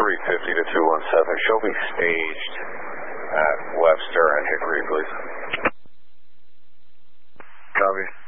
350 to 217. She'll be staged at Webster and Hickory, please. Copy.